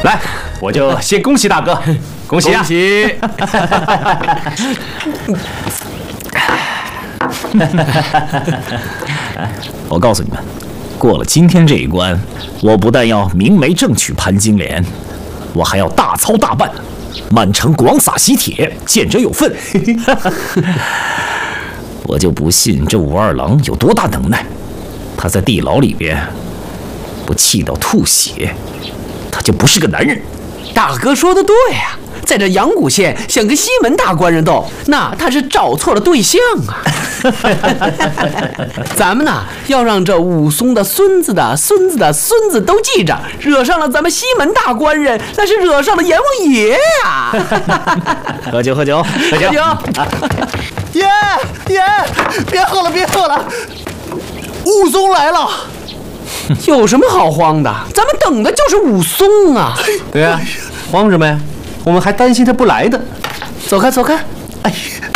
来，我就先恭喜大哥，恭喜啊！ 恭喜！ 我告诉你们，过了今天这一关，我不但要明媒正娶潘金莲，我还要大操大办，满城广撒喜帖，见者有份。我就不信这武二郎有多大能耐，他在地牢里边不气到吐血，他就不是个男人。 大哥说的对呀，在这阳谷县想跟西门大官人斗，那他是找错了对象啊。咱们呢，要让这武松的孙子的孙子的孙子都记着，惹上了咱们西门大官人，那是惹上了阎王爷呀。 喝酒，喝酒，喝酒！ 爷，别喝了，别喝了，武松来了。 有什么好慌的？咱们等的就是武松啊！ 对啊，慌什么呀？我们还担心他不来的。 走开，走开！ 哎，